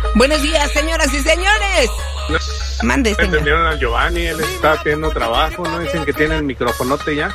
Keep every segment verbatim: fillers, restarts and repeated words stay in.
Buenos días, señoras y señores. No, Mande, señor. Entendieron al Giovanni, él está teniendo trabajo, ¿no? Dicen que tiene el microfonote ya.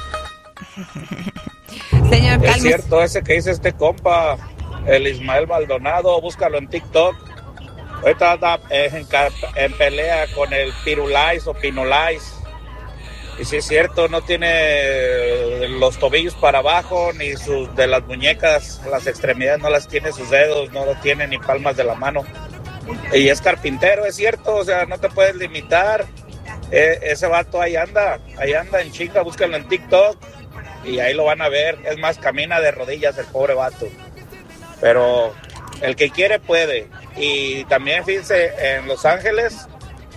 Señor, Es Calmes. cierto, ese que dice este compa, el Ismael Maldonado, búscalo en TikTok. Ahorita anda en, en pelea con el Pirulais o Pinolais. Y sí es cierto, no tiene los tobillos para abajo, ni sus de las muñecas, las extremidades no las tiene, sus dedos no lo tiene, ni palmas de la mano. Y es carpintero, es cierto, o sea, no te puedes limitar. Eh, ese vato ahí anda, ahí anda en chinga, búscalo en TikTok y ahí lo van a ver. Es más, camina de rodillas el pobre vato. Pero el que quiere puede. Y también, fíjense, en Los Ángeles,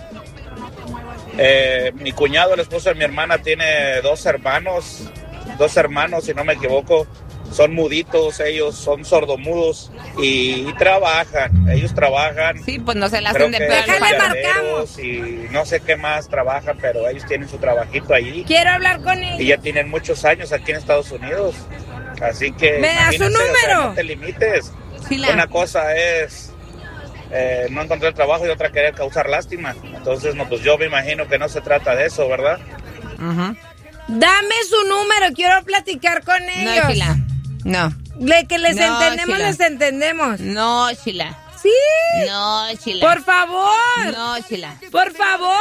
eh, mi cuñado, el esposo de mi hermana, tiene dos hermanos, dos hermanos, si no me equivoco. Son muditos, ellos son sordomudos y, y trabajan, ellos trabajan. Sí, pues no se la Creo hacen de que peor. son Déjale, yarderos marcamos. y no sé qué más trabajan, pero ellos tienen su trabajito ahí Quiero hablar con y él. ya tienen muchos años aquí en Estados Unidos. Así que ¿Me da su imagínense, o sea, número? no te limites. Sí, la- Una cosa es eh, no encontrar trabajo y otra querer causar lástima. Entonces, no, pues yo me imagino que no se trata de eso, ¿verdad? Ujú. Dame su número, quiero platicar con No, ellos. Sheila. No. De que les No, entendemos, Sheila. les entendemos. No, Sheila. Sí. No, Sheila. Por favor. No, Sheila. Por favor.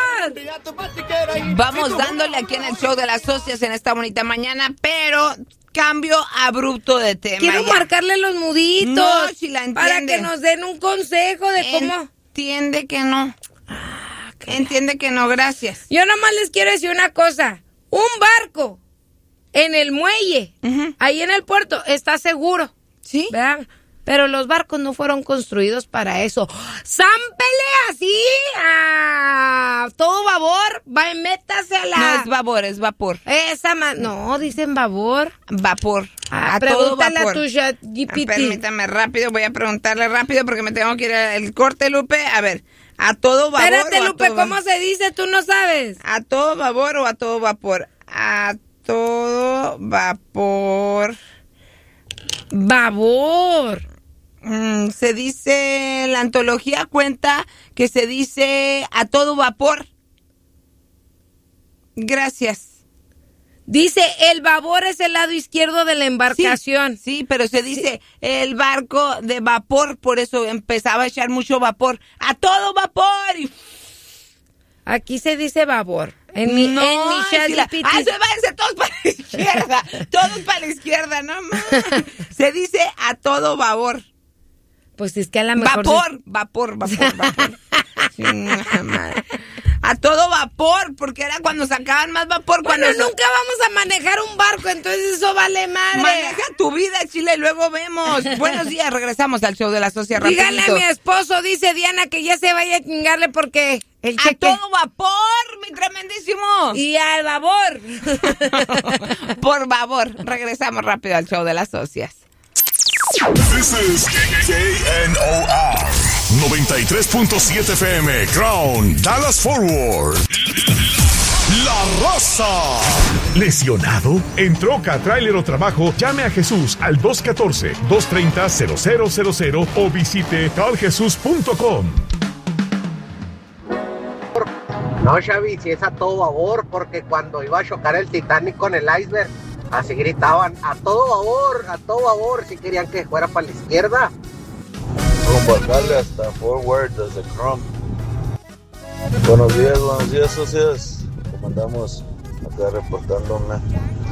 Vamos dándole aquí en el show de las socias en esta bonita mañana, pero cambio abrupto de tema. Quiero ya. marcarle los muditos. No, Sheila, para entiende. que nos den un consejo de cómo. Entiende que no. Entiende que no, gracias. Yo nomás les quiero decir una cosa. Un barco en el muelle, Ujú. ahí en el puerto, está seguro. ¿Sí? ¿Verdad? Pero los barcos no fueron construidos para eso. ¡Zámpele así! ¡A todo babor! Va, métase a la... No es vapor, es vapor. Esa ma... No, dicen babor. Vapor. Ah, a todo pregúntale vapor. a tu chat Ah, G P T. Permítame rápido, voy a preguntarle rápido porque me tengo que ir al corte, Lupe. A ver, ¿a todo vapor Espérate, o a Lupe, todo ¿cómo va- se dice? Tú no sabes. ¿A todo vapor o a todo vapor? A todo vapor. Babor. Mm, se dice, la antología cuenta que se dice a todo vapor. Gracias. Dice, el babor es el lado izquierdo de la embarcación. Sí, sí, pero se dice el barco de vapor, por eso empezaba a echar mucho vapor. A todo vapor. Y... Aquí se dice babor. En mi, no, en mi chat sí la- G P T. Ah, se váyanse todos para la izquierda. Todos para la izquierda, no más. Se dice a todo vapor. Pues es que a lo mejor... Vapor, vapor, vapor, vapor. Chingada madre. A todo vapor, porque era cuando sacaban más vapor. Bueno, Cuando nunca vamos a manejar un barco, entonces eso vale madre. maneja tu vida, Chile, y luego vemos. Buenos días, regresamos al show de la socia Díganle a rapidito. mi esposo, dice Diana, que ya se vaya a chingarle porque el A cheque... todo vapor, mi tremendísimo. Y al babor. Por favor, regresamos rápido al show de las socias. This is K N O R noventa y tres punto siete F M, Crown, Dallas Forward. La Raza. ¿Lesionado? En troca, tráiler o trabajo, llame a Jesús al dos uno cuatro, dos tres cero, cero cero cero cero o visite tal jesús punto com. No, Xavi, si es a todo babor, porque cuando iba a chocar el Titanic con el iceberg, así gritaban, a todo babor, a todo babor, si querían que fuera para la izquierda. Rumbo a Cali hasta Forward desde Chrome. Buenos días, buenos días, socios. Como andamos acá reportándome.